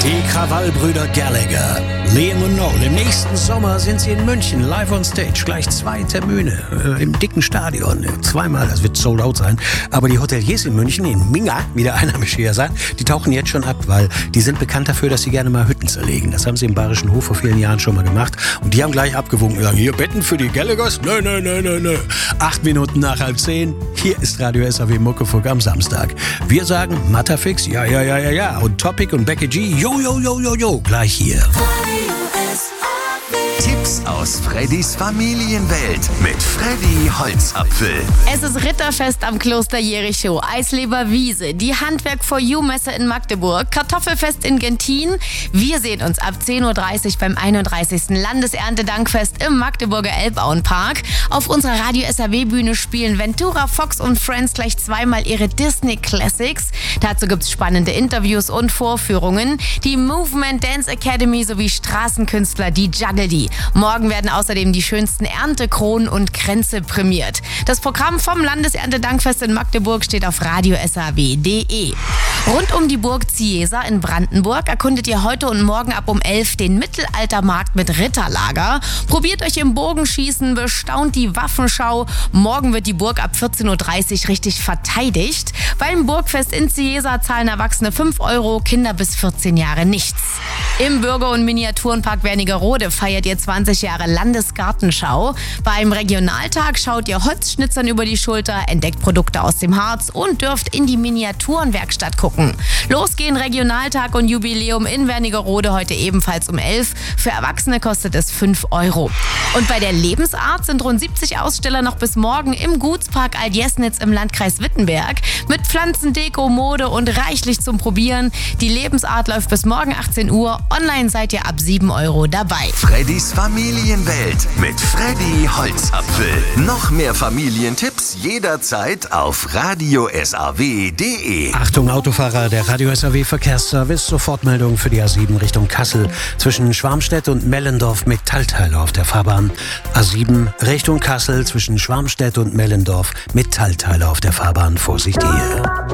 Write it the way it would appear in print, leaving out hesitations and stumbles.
Die Krawallbrüder Gallagher, Liam und Noel. Im nächsten Sommer sind sie in München, live on stage. Gleich 2 Termine im dicken Stadion. Zweimal, das wird sold out sein. Aber die Hoteliers in München, in Minga, wie der Einheimische hier sagt, die tauchen jetzt schon ab, weil die sind bekannt dafür, dass sie gerne mal Hütten zerlegen. Das haben sie im Bayerischen Hof vor vielen Jahren schon mal gemacht. Und die haben gleich abgewunken. Sagen, hier Betten für die Gallaghers? Nö. 8 Minuten nach 9:30. Hier ist Radio SAW Muckefuck am Samstag. Wir sagen Matterfix, ja. Und Topic und Becky G, jo. Gleich hier. Tipps aus Freddys Familienwelt mit Freddy Holzapfel. Es ist Ritterfest am Kloster Jericho, Eisleber Wiese, die Handwerk for You Messe in Magdeburg, Kartoffelfest in Gentin. Wir sehen uns ab 10:30 Uhr beim 31. Landeserntedankfest im Magdeburger Elbauenpark. Auf unserer Radio SAW Bühne spielen Ventura, Fox und Friends gleich zweimal ihre Disney Classics. Dazu gibt's spannende Interviews und Vorführungen. Die Movement Dance Academy sowie Straßenkünstler, die Juggle Die. Morgen werden außerdem die schönsten Erntekronen und Kränze prämiert. Das Programm vom Landeserntedankfest in Magdeburg steht auf radiosaw.de. Rund um die Burg Ciesa in Brandenburg erkundet ihr heute und morgen ab um 11 den Mittelaltermarkt mit Ritterlager. Probiert euch im Bogenschießen, bestaunt die Waffenschau. Morgen wird die Burg ab 14:30 Uhr richtig verteidigt. Beim Burgfest in Ciesa zahlen Erwachsene 5 €, Kinder bis 14 Jahre nichts. Im Bürger- und Miniaturenpark Wernigerode feiert ihr 20 Jahre Landesgartenschau. Beim Regionaltag schaut ihr Holzschnitzern über die Schulter, entdeckt Produkte aus dem Harz und dürft in die Miniaturenwerkstatt gucken. Los gehen Regionaltag und Jubiläum in Wernigerode heute ebenfalls um 11. Für Erwachsene kostet es 5 €. Und bei der Lebensart sind rund 70 Aussteller noch bis morgen im Gutspark Alt-Jesnitz im Landkreis Wittenberg. Mit Pflanzen, Deko, Mode und reichlich zum Probieren. Die Lebensart läuft bis morgen 18 Uhr. Online seid ihr ab 7 € dabei. Freddys Familienwelt mit Freddy Holzapfel. Noch mehr Familientipps jederzeit auf radiosaw.de. Achtung Autofahrer, der Radio SAW Verkehrsservice. Sofortmeldung für die A7 Richtung Kassel. Zwischen Schwarmstedt und Mellendorf Metallteile auf der Fahrbahn. A7 Richtung Kassel zwischen Schwarmstedt und Mellendorf Metallteile auf der Fahrbahn. Vorsicht hier.